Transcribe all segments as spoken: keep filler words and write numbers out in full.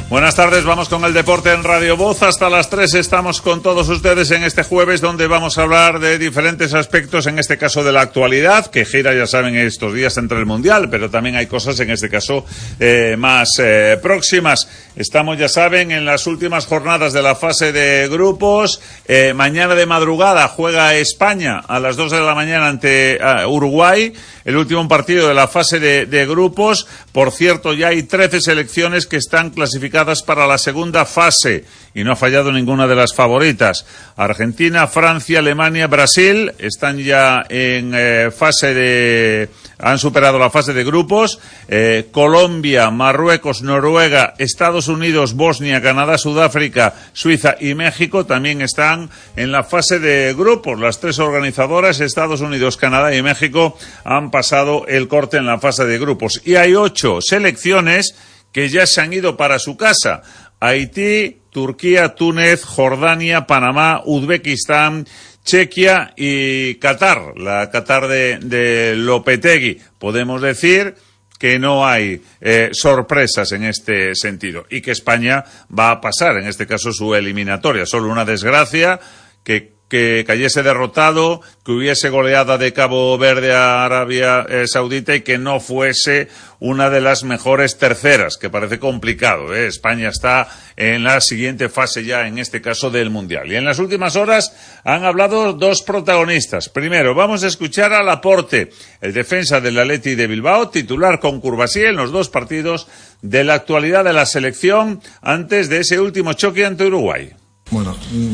Buenas tardes, vamos con el deporte en Radio Voz. Hasta las tres estamos con todos ustedes en este jueves, donde vamos a hablar de diferentes aspectos, en este caso de la actualidad, que gira, ya saben, estos días entre el Mundial, pero también hay cosas, en este caso, eh, más eh, próximas. Estamos, ya saben, en las últimas jornadas de la fase de grupos. Eh, mañana de madrugada juega España a las dos de la mañana ante uh, Uruguay, el último partido de la fase de, de grupos. Por cierto, ya hay trece selecciones que están clasificadas para la segunda fase y no ha fallado ninguna de las favoritas. Argentina, Francia, Alemania, Brasil están ya en eh, fase de... han superado la fase de grupos. Eh, Colombia, Marruecos, Noruega, Estados Unidos, Bosnia, Canadá, Sudáfrica, Suiza y México también están en la fase de grupos. Las tres organizadoras, Estados Unidos, Canadá y México, han pasado el corte en la fase de grupos. Y hay ocho selecciones que ya se han ido para su casa: Haití, Turquía, Túnez, Jordania, Panamá, Uzbekistán, Chequia y Qatar, la Qatar de, de Lopetegui. Podemos decir que no hay eh, sorpresas en este sentido y que España va a pasar, en este caso, su eliminatoria. Solo una desgracia que que cayese derrotado, que hubiese goleada de Cabo Verde a Arabia eh, Saudita y que no fuese una de las mejores terceras, que parece complicado, ¿eh? España está en la siguiente fase ya, en este caso, del Mundial. Y en las últimas horas han hablado dos protagonistas. Primero, vamos a escuchar a Laporte, el defensa del Athletic de Bilbao, titular con Curvasí en los dos partidos de la actualidad de la selección antes de ese último choque ante Uruguay. Bueno,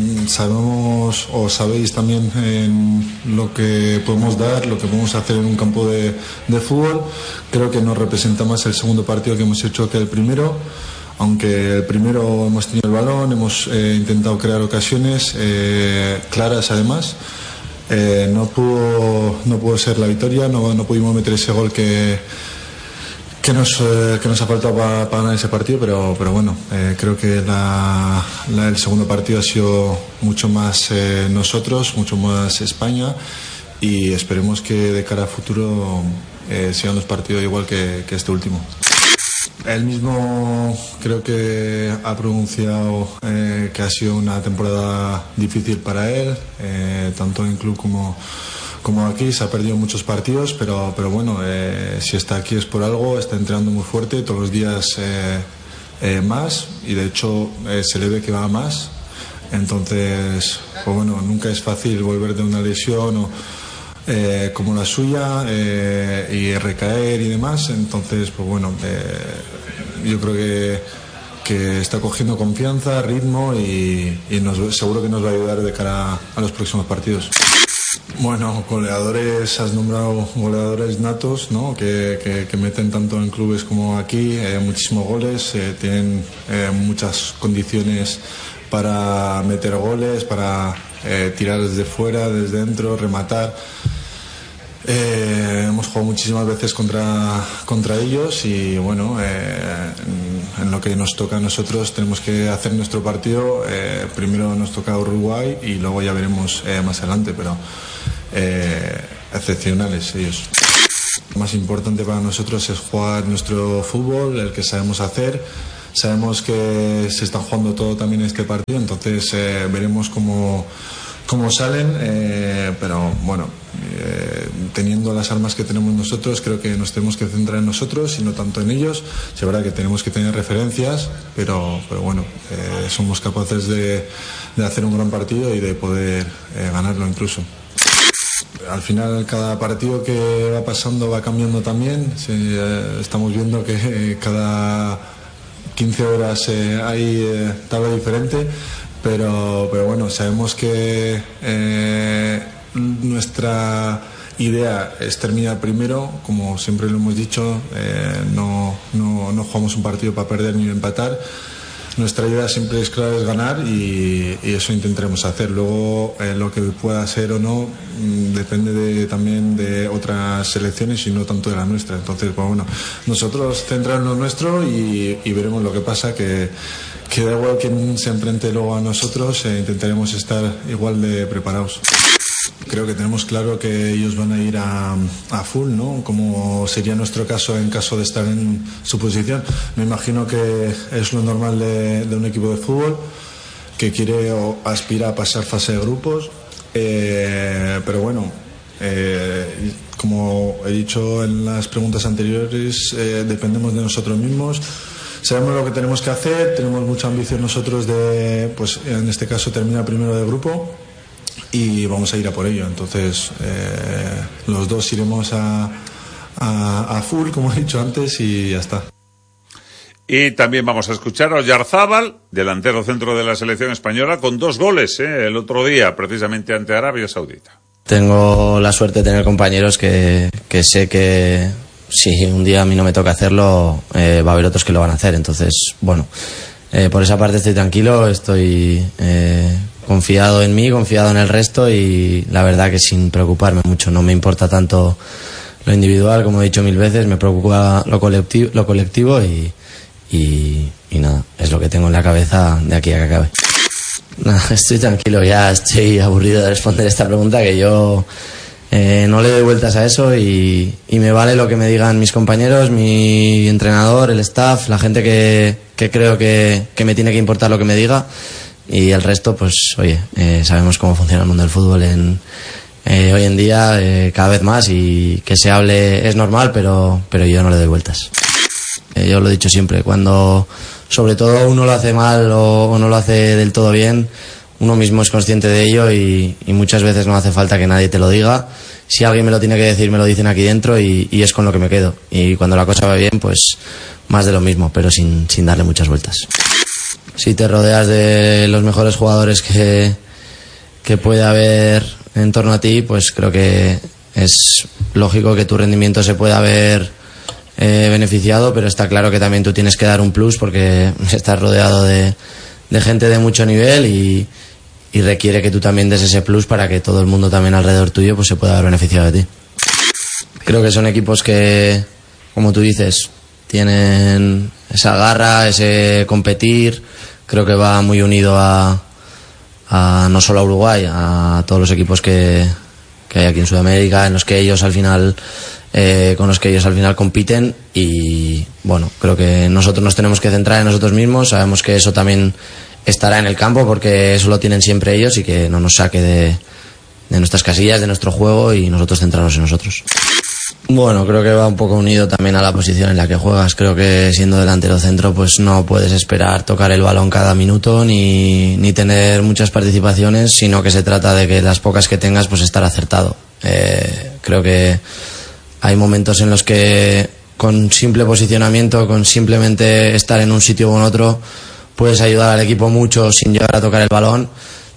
sabemos o sabéis también eh, lo que podemos dar, lo que podemos hacer en un campo de, de fútbol. Creo que nos representa más el segundo partido que hemos hecho que el primero, aunque el primero hemos tenido el balón, hemos eh, intentado crear ocasiones eh, claras además. Eh, no pudo no pudo ser la victoria, no, no pudimos meter ese gol que que nos, eh, que nos ha faltado para pa ganar ese partido, pero, pero bueno, eh, creo que la, la, el segundo partido ha sido mucho más eh, nosotros, mucho más España, y esperemos que de cara a futuro eh, sean los partidos igual que, que este último. Él mismo creo que ha pronunciado eh, que ha sido una temporada difícil para él, eh, tanto en club como Como aquí. Se ha perdido muchos partidos, pero, pero bueno, eh, si está aquí es por algo. Está entrenando muy fuerte, todos los días eh, eh, más, y de hecho eh, se le ve que va más. Entonces, pues bueno, nunca es fácil volver de una lesión o, eh, como la suya eh, y recaer y demás. Entonces, pues bueno, eh, yo creo que, que está cogiendo confianza, ritmo, y, y nos, seguro que nos va a ayudar de cara a los próximos partidos. Bueno, goleadores, has nombrado goleadores natos, ¿no? Que, que, que meten tanto en clubes como aquí, eh, muchísimos goles, eh, tienen eh, muchas condiciones para meter goles, para eh, tirar desde fuera, desde dentro, rematar. Eh, hemos jugado muchísimas veces contra, contra ellos y bueno, eh, en, en lo que nos toca a nosotros tenemos que hacer nuestro partido. Eh, primero nos toca Uruguay y luego ya veremos eh, más adelante, pero eh, excepcionales ellos. Lo más importante para nosotros es jugar nuestro fútbol, el que sabemos hacer. Sabemos que se está jugando todo también este partido, entonces eh, veremos cómo cómo salen, eh, pero bueno, eh, teniendo las armas que tenemos nosotros, creo que nos tenemos que centrar en nosotros y no tanto en ellos. Es verdad que tenemos que tener referencias, pero, pero bueno, eh, somos capaces de, de hacer un gran partido y de poder eh, ganarlo incluso. Al final cada partido que va pasando va cambiando también. Sí, eh, estamos viendo que eh, cada quince horas eh, hay eh, tabla diferente. Pero, pero bueno, sabemos que eh, nuestra idea es terminar primero, como siempre lo hemos dicho. eh, no, no, no jugamos un partido para perder ni empatar. Nuestra idea siempre es clara, es ganar, y, y eso intentaremos hacer. Luego eh, lo que pueda ser o no mmm, depende de, también de otras selecciones y no tanto de la nuestra. Entonces, pues bueno, nosotros centrarnos en lo nuestro y, y veremos lo que pasa, que que da igual quien se enfrente luego a nosotros, eh, intentaremos estar igual de preparados. Creo que tenemos claro que ellos van a ir a, a full, ¿no? Como sería nuestro caso en caso de estar en su posición. Me imagino que es lo normal de, de un equipo de fútbol que quiere o aspira a pasar fase de grupos, eh, pero bueno, eh, como he dicho en las preguntas anteriores, eh, dependemos de nosotros mismos. Sabemos lo que tenemos que hacer, tenemos mucha ambición nosotros de, pues en este caso, terminar primero de grupo y vamos a ir a por ello. Entonces, eh, los dos iremos a, a, a full, como he dicho antes, y ya está. Y también vamos a escuchar a Oyarzábal, delantero centro de la selección española, con dos goles ¿eh? el otro día, precisamente ante Arabia Saudita. Tengo la suerte de tener compañeros que, que sé que si un día a mí no me toca hacerlo, eh, va a haber otros que lo van a hacer. Entonces, bueno, eh, por esa parte estoy tranquilo, estoy eh, confiado en mí, confiado en el resto y la verdad que sin preocuparme mucho. No me importa tanto lo individual, como he dicho mil veces, me preocupa lo colectivo, lo colectivo y, y, y nada, es lo que tengo en la cabeza de aquí a que acabe. Nada, estoy tranquilo, ya estoy aburrido de responder esta pregunta, que yo eh, no le doy vueltas a eso y, y me vale lo que me digan mis compañeros, mi entrenador, el staff, la gente que, que creo que, que me tiene que importar lo que me diga, y el resto, pues oye, eh, sabemos cómo funciona el mundo del fútbol en, eh, hoy en día, eh, cada vez más, y que se hable es normal, pero, pero yo no le doy vueltas. Eh, yo lo he dicho siempre, cuando sobre todo uno lo hace mal o, o no lo hace del todo bien, uno mismo es consciente de ello y, y muchas veces no hace falta que nadie te lo diga. Si alguien me lo tiene que decir, me lo dicen aquí dentro y, y es con lo que me quedo. Y cuando la cosa va bien, pues más de lo mismo, pero sin, sin darle muchas vueltas. Si te rodeas de los mejores jugadores que, que puede haber en torno a ti, pues creo que es lógico que tu rendimiento se pueda ver Eh, beneficiado, pero está claro que también tú tienes que dar un plus porque estás rodeado de, de gente de mucho nivel y, y requiere que tú también des ese plus para que todo el mundo también alrededor tuyo pues se pueda ver beneficiado de ti. Creo que son equipos que, como tú dices, tienen esa garra, ese competir. Creo que va muy unido a, a no solo a Uruguay, a todos los equipos que, que hay aquí en Sudamérica, en los que ellos al final Eh, con los que ellos al final compiten y bueno, creo que nosotros nos tenemos que centrar en nosotros mismos, sabemos que eso también estará en el campo porque eso lo tienen siempre ellos y que no nos saque de, de nuestras casillas, de nuestro juego y nosotros centrarnos en nosotros. Bueno, creo que va un poco unido también a la posición en la que juegas. Creo que siendo delantero centro pues no puedes esperar tocar el balón cada minuto ni, ni tener muchas participaciones, sino que se trata de que las pocas que tengas pues estar acertado. Eh, creo que hay momentos en los que con simple posicionamiento, con simplemente estar en un sitio o en otro, puedes ayudar al equipo mucho sin llegar a tocar el balón.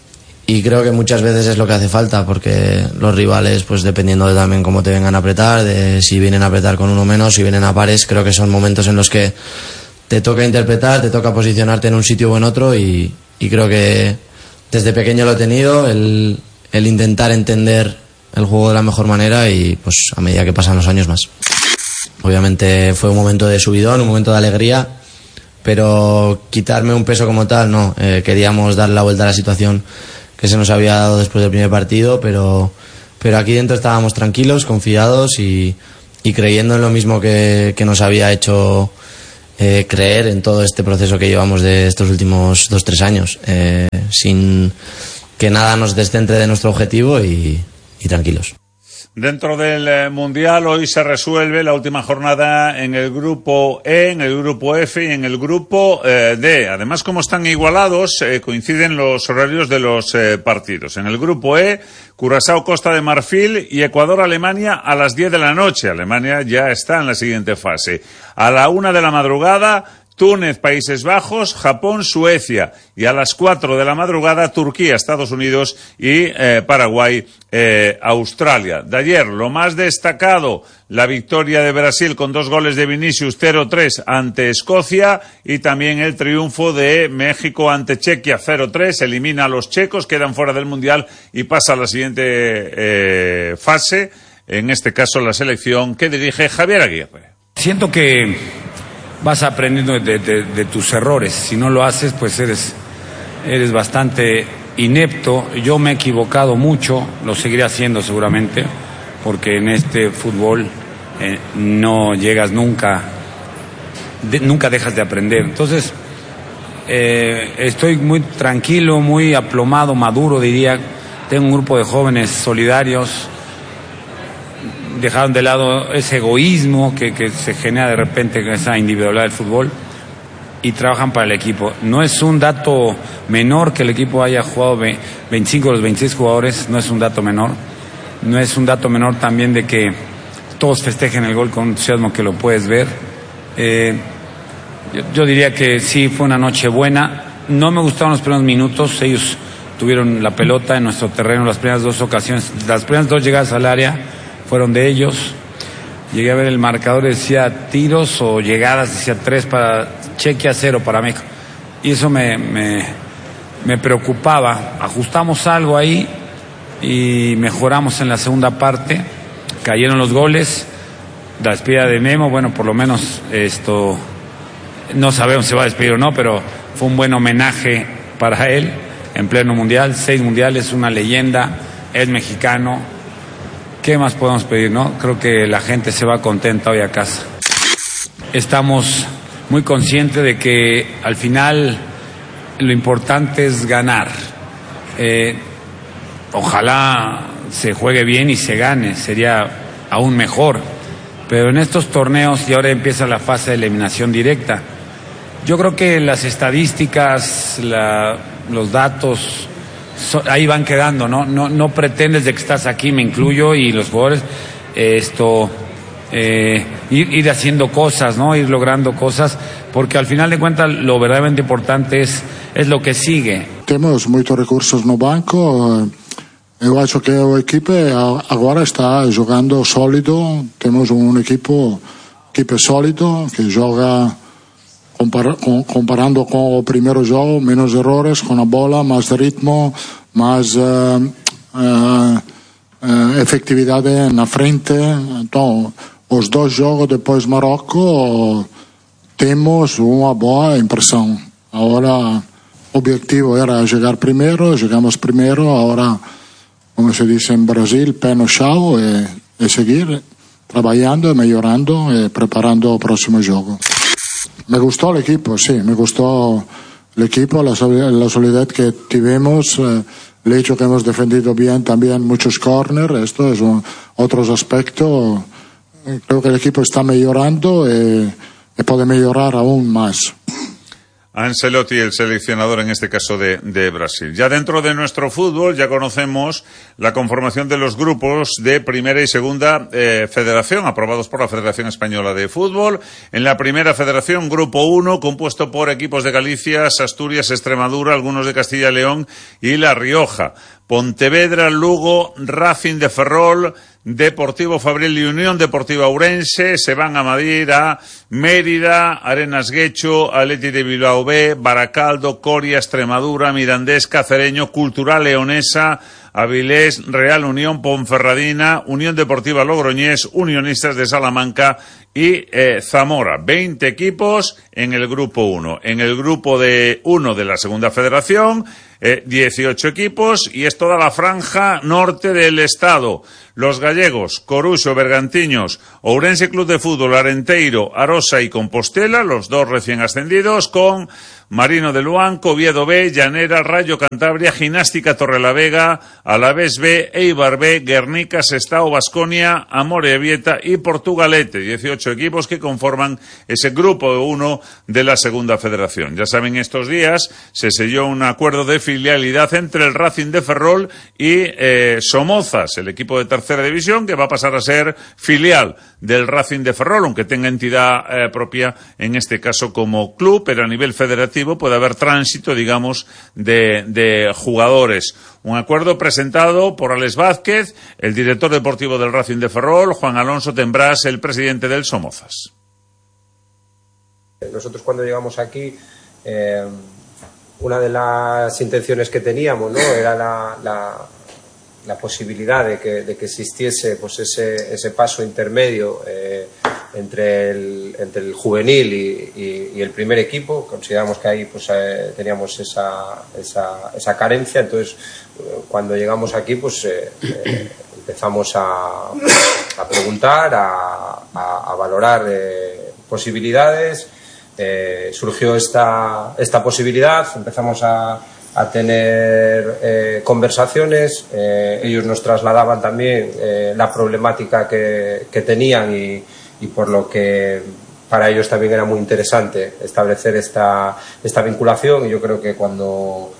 Y creo que muchas veces es lo que hace falta, porque los rivales, pues dependiendo de también cómo te vengan a apretar, de si vienen a apretar con uno menos, si vienen a pares, creo que son momentos en los que te toca interpretar, te toca posicionarte en un sitio o en otro y, y creo que desde pequeño lo he tenido, el, el intentar entender el juego de la mejor manera y pues a medida que pasan los años más. Obviamente fue un momento de subidón, un momento de alegría, pero quitarme un peso como tal no, eh, queríamos dar la vuelta a la situación que se nos había dado después del primer partido, pero, pero aquí dentro estábamos tranquilos, confiados y, y creyendo en lo mismo que, que nos había hecho eh, creer en todo este proceso que llevamos de estos últimos dos, tres años, eh, sin que nada nos descentre de nuestro objetivo y y tranquilos. Dentro del eh, Mundial hoy se resuelve la última jornada en el grupo E, en el grupo F y en el grupo eh, D. Además, como están igualados, eh, coinciden los horarios de los eh, partidos. En el grupo E, Curazao, Costa de Marfil y Ecuador, Alemania a las diez de la noche. Alemania ya está en la siguiente fase. A la una de la madrugada, Túnez, Países Bajos, Japón, Suecia. Y a las cuatro de la madrugada, Turquía, Estados Unidos y eh, Paraguay, eh, Australia. De ayer, lo más destacado, la victoria de Brasil con dos goles de Vinicius, cero tres ante Escocia, y también el triunfo de México ante Chequia, cero tres. Elimina a los checos, quedan fuera del Mundial y pasa a la siguiente eh, fase, en este caso la selección que dirige Javier Aguirre. Siento que vas aprendiendo de, de, de tus errores. Si no lo haces, pues eres, eres bastante inepto. Yo me he equivocado mucho, lo seguiré haciendo seguramente, porque en este fútbol eh, no llegas nunca, de, nunca dejas de aprender. Entonces, eh, estoy muy tranquilo, muy aplomado, maduro, diría. Tengo un grupo de jóvenes solidarios, dejaron de lado ese egoísmo que, que se genera de repente con esa individualidad del fútbol y trabajan para el equipo. No es un dato menor que el equipo haya jugado veinticinco de los veintiséis jugadores, no es un dato menor. No es un dato menor también de que todos festejen el gol con entusiasmo, que lo puedes ver. Eh, yo, yo diría que sí, fue una noche buena. No me gustaron los primeros minutos, ellos tuvieron la pelota en nuestro terreno las primeras dos ocasiones, las primeras dos llegadas al área fueron de ellos. Llegué a ver el marcador, decía tiros o llegadas, decía tres para Chequia, cero para México. Y eso me, me, me preocupaba. Ajustamos algo ahí y mejoramos en la segunda parte. Cayeron los goles. La despedida de Memo, bueno, por lo menos esto, no sabemos si va a despedir o no, pero fue un buen homenaje para él en pleno mundial. Seis mundiales, una leyenda, es mexicano. ¿Qué más podemos pedir, no? Creo que la gente se va contenta hoy a casa. Estamos muy conscientes de que al final lo importante es ganar. Eh, ojalá se juegue bien y se gane, sería aún mejor. Pero en estos torneos, y ahora empieza la fase de eliminación directa, yo creo que las estadísticas, la, los datos, So, ahí van quedando, ¿no? No, no pretendes de que estás aquí, me incluyo, y los jugadores, eh, esto, eh, ir, ir haciendo cosas, ¿no? Ir logrando cosas, porque al final de cuentas lo verdaderamente importante es, es lo que sigue. Tenemos muchos recursos no banco, eu acho que o equipo agora está jogando sólido, temos un equipo, equipo sólido, que joga comparando con o primeiro jogo, menos errores con a bola, máis ritmo, máis uh, uh, uh, efectividade na frente. Então, os dois jogos depois Marrocos temos unha boa impressão. Agora, o objetivo era chegar primeiro, chegamos primeiro, agora, como se diz em Brasil, pé no chão e, e seguir trabalhando e melhorando e preparando o próximo jogo. Me gustó el equipo, sí, me gustó el equipo, la, la solidez que tuvimos, eh, el hecho que hemos defendido bien también muchos corners, esto es un, otros aspectos. Creo que el equipo está mejorando y, y puede mejorar aún más. Ancelotti, el seleccionador en este caso de, de Brasil. Ya dentro de nuestro fútbol ya conocemos la conformación de los grupos de primera y segunda eh, federación, aprobados por la Federación Española de Fútbol. En la primera federación, grupo uno, compuesto por equipos de Galicia, Asturias, Extremadura, algunos de Castilla y León y La Rioja. Pontevedra, Lugo, Racing de Ferrol, Deportivo Fabril y Unión Deportiva Ourense se van a medir a Mérida, Arenas Guecho, Athletic de Bilbao B, Baracaldo, Coria, Extremadura, Mirandés, Cacereño, Cultural Leonesa, Avilés, Real Unión, Ponferradina, Unión Deportiva Logroñés, Unionistas de Salamanca y eh, Zamora. veinte equipos en el grupo uno. En el grupo de uno de la segunda federación, eh, dieciocho equipos, y es toda la franja norte del estado. Los gallegos, Coruxo, Bergantiños, Ourense Club de Fútbol, Arenteiro, Arosa y Compostela, los dos recién ascendidos, con Marino de Luanco, Oviedo B, Llanera, Rayo Cantabria, Gimnástica Torrelavega, Alavés B, Eibar B, Guernica, Sestao, Baskonia, Amorebieta y Portugalete. dieciocho equipos que conforman ese grupo uno de la segunda federación. Ya saben, estos días se selló un acuerdo de filialidad entre el Racing de Ferrol y eh, Somozas, el equipo de tercera división, que va a pasar a ser filial del Racing de Ferrol, aunque tenga entidad eh, propia, en este caso como club, pero a nivel federativo puede haber tránsito, digamos, de, de jugadores. Un acuerdo presentado por Alex Vázquez, el director deportivo del Racing de Ferrol, Juan Alonso Tembrás, el presidente del Somozas. Nosotros cuando llegamos aquí, eh, una de las intenciones que teníamos, ¿no?, era la, la, la posibilidad de que, de que existiese pues ese, ese paso intermedio eh, entre, el, entre el juvenil y, y, y el primer equipo. Consideramos que ahí pues eh, teníamos esa, esa, esa carencia. Entonces cuando llegamos aquí pues eh, eh, empezamos a, a preguntar, a, a, a valorar eh, posibilidades. Eh, surgió esta, esta posibilidad, empezamos a, a tener eh, conversaciones, eh, ellos nos trasladaban también eh, la problemática que, que tenían y, y por lo que para ellos también era muy interesante establecer esta, esta vinculación, y yo creo que cuando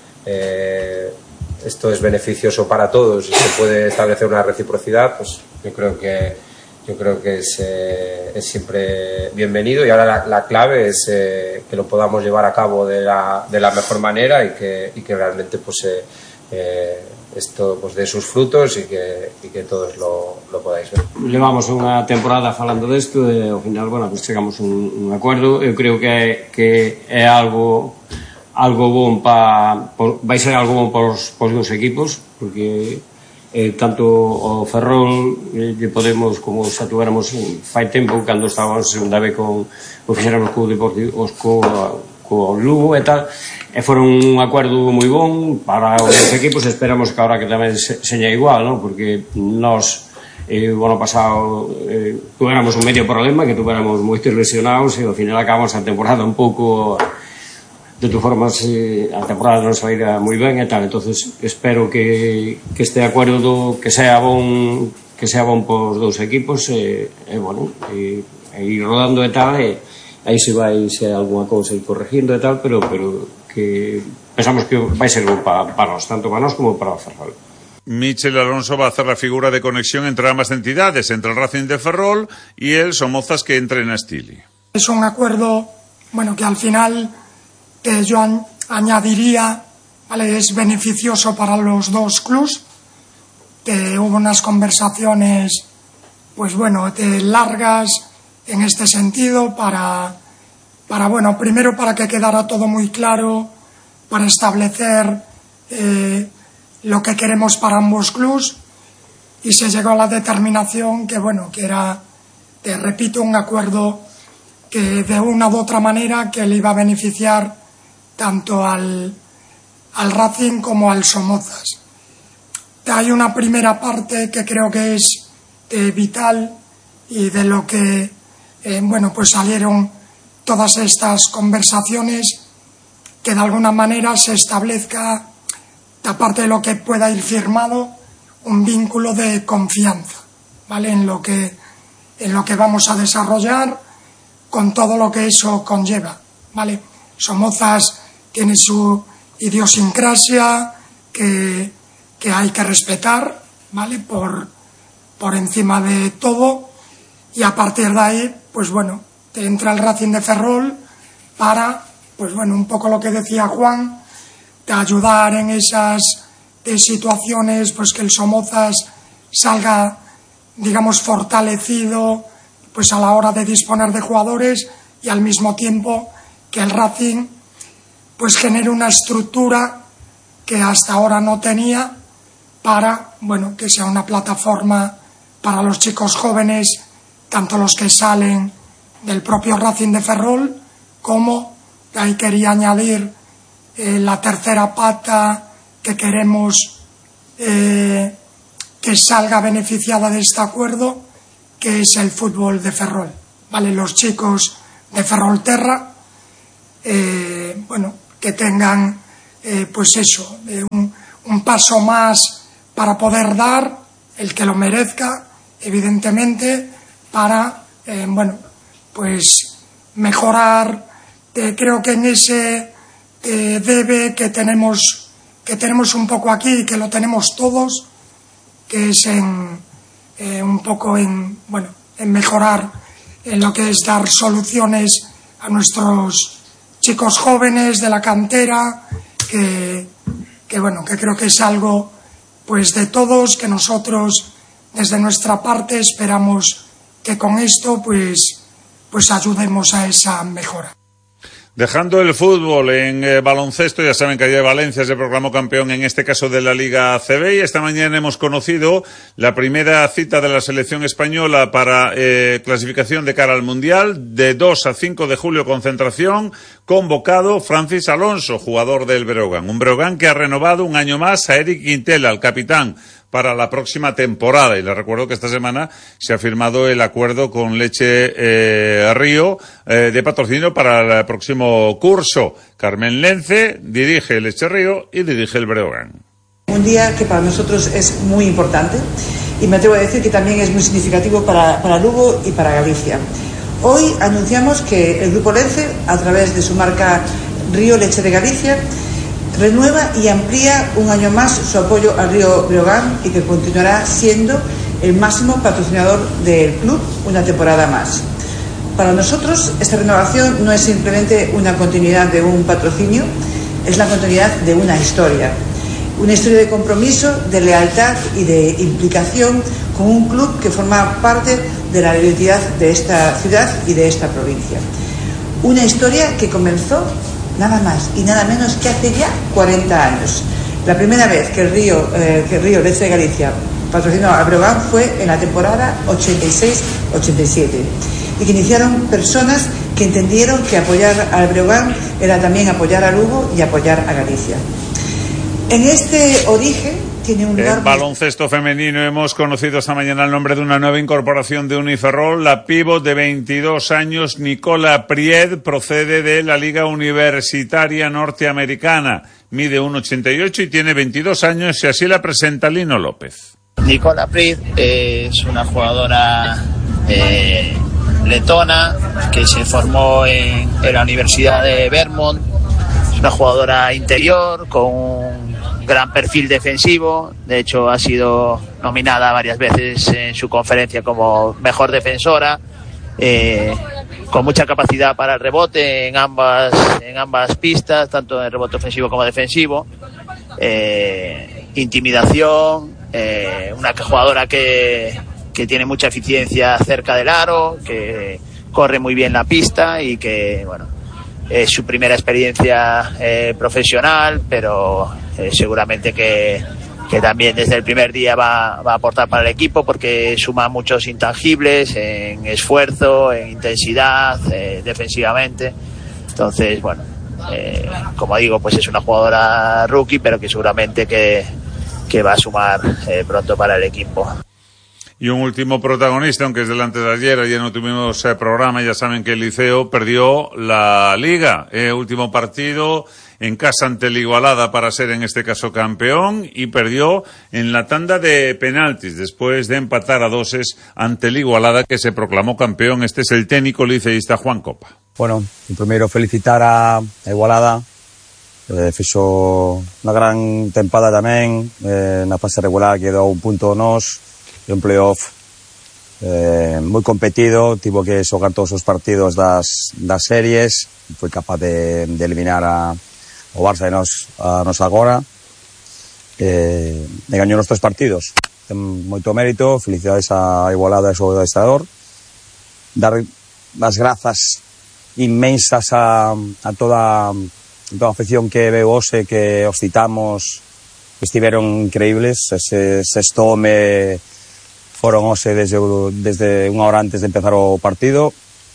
eh, esto es beneficioso para todos y se puede establecer una reciprocidad, pues yo creo que Yo creo que es, eh, es siempre bienvenido, y ahora la, la clave es eh, que lo podamos llevar a cabo de la, de la mejor manera y que, y que realmente pues, eh, eh, esto pues, dé sus frutos y que, y que todos lo, lo podáis ver. Levamos unha temporada falando desto e ao final, bueno, pues chegamos a un, un acuerdo. Eu creo que, que é algo algo bon pa, por, vai ser algo bon para os dous equipos, porque Eh, tanto o Ferrol eh, podemos, como xa tuéramos fai tempo cando estábamos segunda vez con o fixéramos co Deportivo co, co Lugo e tal, e foron un acordo moi bon para os equipos. Esperamos que agora que tamén se, seña igual, ¿no? Porque nós eh, o ano pasado eh, tuéramos un medio problema, que tuéramos moitos lesionados e ao final acabamos a temporada un pouco. De todas formas, eh, a temporada non saíra moi ben e tal, entonces espero que, que este acuerdo que sea bon que sea bon pos dous equipos e, e bueno, e, e ir rodando e tal, e aí se vai se hai algunha cousa ir corregindo e tal, pero, pero que pensamos que vai ser bon para pa nós, tanto para nós como para o Ferrol. Michel Alonso va a hacer la figura de conexión entre ambas entidades, entre el Racing de Ferrol y el Somozas, que entrena a Stili. Es un acuerdo, bueno, que al final que yo añadiría, ¿vale? Es beneficioso para los dos clubs, que hubo unas conversaciones, pues bueno, de largas en este sentido, para, para, bueno, primero para que quedara todo muy claro, para establecer eh, lo que queremos para ambos clubs, y se llegó a la determinación que, bueno, que era, te repito, un acuerdo que de una u otra manera que le iba a beneficiar tanto al, al Racing como al Somozas. Hay una primera parte que creo que es eh, vital, y de lo que eh, bueno, pues salieron todas estas conversaciones, que de alguna manera se establezca, aparte de lo que pueda ir firmado, un vínculo de confianza, ¿vale? En lo que, en lo que vamos a desarrollar, con todo lo que eso conlleva, ¿vale? Somozas tiene su idiosincrasia que, que hay que respetar, ¿vale? Por, por encima de todo, y a partir de ahí, pues bueno, te entra el Racing de Ferrol para, pues bueno, un poco lo que decía Juan, de ayudar en esas de situaciones, pues que el Somozas salga, digamos, fortalecido, pues a la hora de disponer de jugadores, y al mismo tiempo que el Racing pues genere una estructura que hasta ahora no tenía, para, bueno, que sea una plataforma para los chicos jóvenes, tanto los que salen del propio Racing de Ferrol, como ahí quería añadir eh, la tercera pata que queremos eh, que salga beneficiada de este acuerdo, que es el fútbol de Ferrol, ¿vale? Los chicos de Ferrolterra, eh, bueno, que tengan eh, pues eso, eh, un, un paso más para poder dar, el que lo merezca, evidentemente, para, eh, bueno, pues mejorar. Eh, creo que en ese eh, debe que tenemos, que tenemos un poco aquí, que lo tenemos todos, que es en eh, un poco en, bueno, en mejorar en lo que es dar soluciones a nuestros chicos jóvenes de la cantera, que, que bueno, que creo que es algo pues de todos, que nosotros desde nuestra parte esperamos que con esto pues, pues ayudemos a esa mejora. Dejando el fútbol en eh, baloncesto, ya saben que ayer Valencia se proclamó campeón, en este caso de la Liga A C B, y esta mañana hemos conocido la primera cita de la selección española para eh, clasificación de cara al Mundial. De dos a cinco de julio, concentración, convocado Francis Alonso, jugador del Breogán. Un Breogán que ha renovado un año más a Eric Quintela, el capitán, para la próxima temporada. Y les recuerdo que esta semana se ha firmado el acuerdo con Leche eh, Río eh, de patrocinio para el próximo curso. Carmen Lence dirige Leche Río y dirige el Breogán. Un día que para nosotros es muy importante y me atrevo a decir que también es muy significativo para, para Lugo y para Galicia. Hoy anunciamos que el Grupo Lence, a través de su marca Río Leche de Galicia, renueva y amplía un año más su apoyo al Río Breogán y que continuará siendo el máximo patrocinador del club una temporada más. Para nosotros, esta renovación no es simplemente una continuidad de un patrocinio, es la continuidad de una historia. Una historia de compromiso, de lealtad y de implicación con un club que forma parte de la identidad de esta ciudad y de esta provincia. Una historia que comenzó nada más y nada menos que hace ya cuarenta años. La primera vez que el Río, eh, que el Río Leche de Galicia patrocinó a Breogán fue en la temporada ochenta y seis ochenta y siete y que iniciaron personas que entendieron que apoyar al Breogán era también apoyar a Lugo y apoyar a Galicia. En este origen tiene un lugar... En baloncesto femenino hemos conocido esta mañana el nombre de una nueva incorporación de Uniferrol. La pívot de veintidós años, Nicola Pried, procede de la Liga Universitaria Norteamericana. Mide uno ochenta y ocho y tiene veintidós años, y así la presenta Lino López. Nicola Pried es una jugadora eh, letona que se formó en, en la Universidad de Vermont. Es una jugadora interior con un gran perfil defensivo. De hecho, ha sido nominada varias veces en su conferencia como mejor defensora, eh, con mucha capacidad para el rebote en ambas en ambas pistas, tanto en el rebote ofensivo como defensivo, eh, intimidación, eh, una jugadora que, que tiene mucha eficiencia cerca del aro, que corre muy bien la pista y que, bueno, es su primera experiencia eh, profesional, pero eh, seguramente que, que también desde el primer día va, va a aportar para el equipo, porque suma muchos intangibles en esfuerzo, en intensidad, eh, defensivamente. Entonces, bueno, eh, como digo, pues es una jugadora rookie, pero que seguramente que, que va a sumar eh, pronto para el equipo. Y un último protagonista, aunque es delante de ayer, ayer no tuvimos eh, programa, ya saben que el Liceo perdió la Liga. Eh, último partido en casa ante el Igualada para ser en este caso campeón, y perdió en la tanda de penaltis después de empatar a doses ante el Igualada, que se proclamó campeón. Este es el técnico liceísta Juan Copa. Bueno, primero felicitar a, a Igualada, eh, fixo una gran tempada tamén, eh, na fase regular quedou un punto nos, un playoff eh, moi competido, tivo que xogar todos os partidos das, das series, foi capaz de, de eliminar a, o Barça e nos, a nos agora, eh, e gañou nos tres partidos. Ten moito mérito, felicidades a Igualada e ao seu adestrador, dar as grazas inmensas a, a toda, a toda a afección que veo hoxe, que os citamos, estiveron increíbles. Ese sexto home foron hoxe desde, desde unha hora antes de empezar o partido.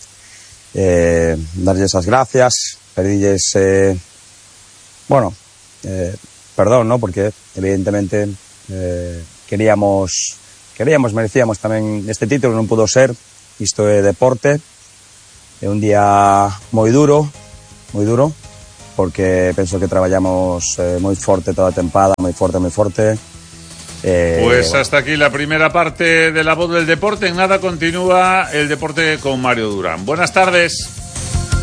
Eh, darlles as gracias, pedilles, eh, bueno, eh, perdón, ¿no? Porque evidentemente eh, queríamos, queríamos, merecíamos tamén este título, non pudo ser. Isto é deporte, é un día moi duro, moi duro, porque penso que traballamos eh, moi forte toda a tempada, moi forte, moi forte. Eh, pues bueno. Hasta aquí la primera parte de La Voz del Deporte. En nada continúa el deporte con Mario Durán. Buenas tardes.